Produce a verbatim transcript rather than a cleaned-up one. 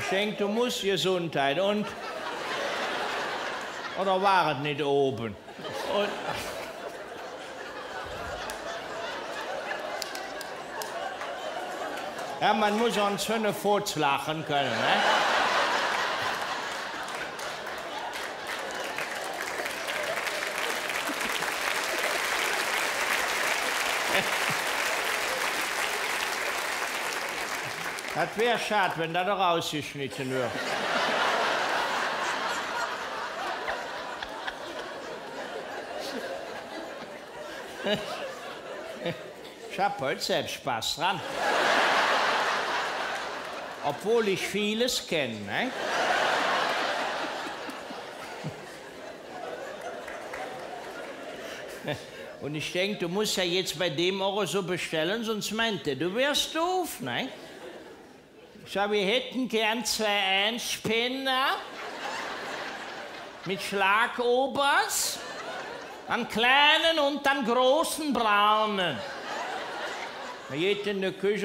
Ich denke, du musst Gesundheit und... Oder war es nicht oben? Und... Ja, man muss auch uns eine Furz lachen können, ne? Das wäre schade, wenn das doch rausgeschnitten wird. Ich hab heute selbst Spaß dran. Obwohl ich vieles kenne, ne? Und ich denke, du musst ja jetzt bei dem auch so bestellen, sonst meint er, du wärst doof, ne? Ich sag, wir hätten gern zwei Einspänner mit Schlagobers, einen kleinen und einen großen braunen. Man geht in der Küche